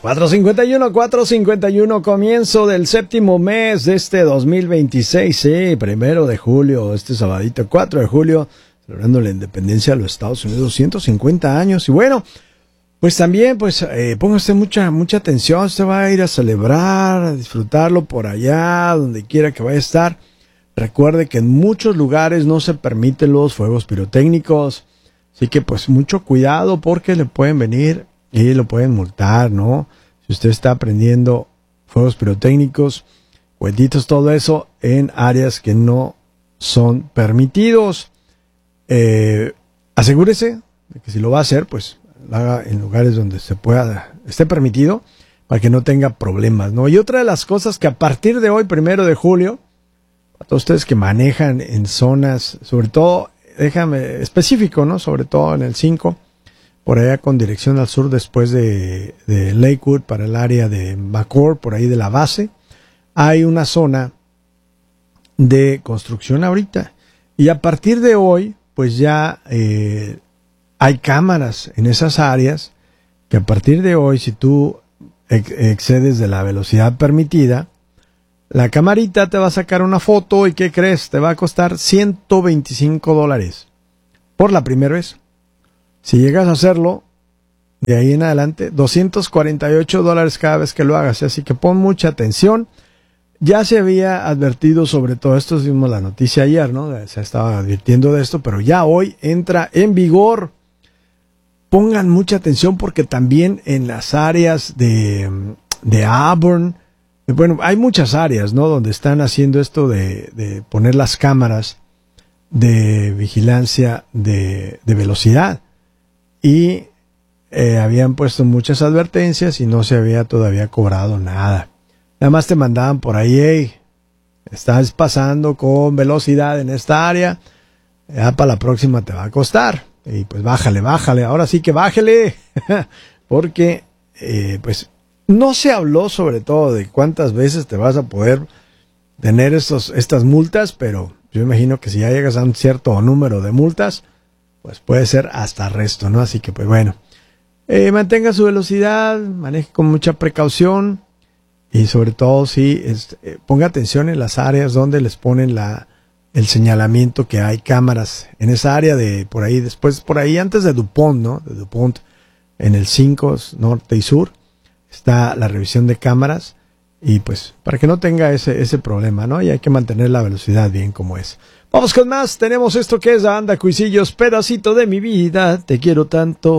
4:51, comienzo del séptimo mes de este 2026, sí, 1 de julio, este sabadito, 4 de julio, celebrando la independencia de los Estados Unidos, 150 años. Y bueno, pues también, ponga usted mucha atención, usted va a ir a celebrar, a disfrutarlo por allá, donde quiera que vaya a estar. Recuerde que en muchos lugares no se permiten los fuegos pirotécnicos, así que pues mucho cuidado porque le pueden venir y lo pueden multar, ¿no? Si usted está prendiendo fuegos pirotécnicos, cuentitos, todo eso en áreas que no son permitidos. Asegúrese de que si lo va a hacer, pues lo haga en lugares donde esté permitido, para que no tenga problemas, ¿no? Y otra de las cosas que a partir de hoy, 1 de julio, a todos ustedes que manejan en zonas, sobre todo, déjame específico, ¿no? Sobre todo en el 5, por allá con dirección al sur, después de Lakewood, para el área de McCord, por ahí de la base, hay una zona de construcción ahorita. Y a partir de hoy, pues ya hay cámaras en esas áreas, que a partir de hoy, si tú excedes de la velocidad permitida, la camarita te va a sacar una foto y ¿qué crees? Te va a costar $125 por la primera vez. Si llegas a hacerlo, de ahí en adelante, $248 cada vez que lo hagas. Así que pon mucha atención. Ya se había advertido sobre todo esto, vimos la noticia ayer, ¿no? Se estaba advirtiendo de esto, pero ya hoy entra en vigor. Pongan mucha atención porque también en las áreas de Auburn, bueno, hay muchas áreas, ¿no? Donde están haciendo esto de poner las cámaras de vigilancia de velocidad. Y habían puesto muchas advertencias y no se había todavía cobrado nada. Nada más te mandaban por ahí, hey, estás pasando con velocidad en esta área, ya para la próxima te va a costar. Y pues bájale, ahora sí que bájale, porque pues no se habló sobre todo de cuántas veces te vas a poder tener estas multas, pero yo imagino que si ya llegas a un cierto número de multas, pues puede ser hasta arresto, ¿no? Así que pues bueno, mantenga su velocidad, maneje con mucha precaución y sobre todo ponga atención en las áreas donde les ponen el señalamiento que hay cámaras en esa área de por ahí, después por ahí antes de DuPont, ¿no? De DuPont, en el 5 norte y sur, está la revisión de cámaras y pues para que no tenga ese problema, ¿no? Y hay que mantener la velocidad bien como es. Vamos con más, tenemos esto que es la banda Cuisillos, pedacito de mi vida, te quiero tanto.